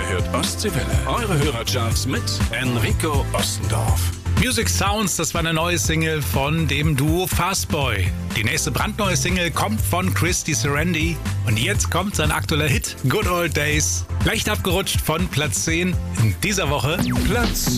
hört Ostseewelle. Eure Hörercharts mit Enrico Ostendorf. Music Sounds, das war eine neue Single von dem Duo Fastboy. Die nächste brandneue Single kommt von Christy Serendi. Und jetzt kommt sein aktueller Hit, Good Old Days. Leicht abgerutscht von Platz 10 in dieser Woche. Platz